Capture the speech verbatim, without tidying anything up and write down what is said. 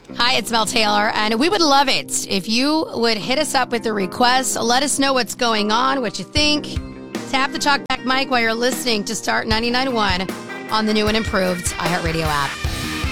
Hi, it's Mel Taylor, and we would love it if you would hit us up with a request. Let us know what's going on, what you think. Tap the talkback mic while you're listening to Start ninety-nine point one on the new and improved iHeartRadio app.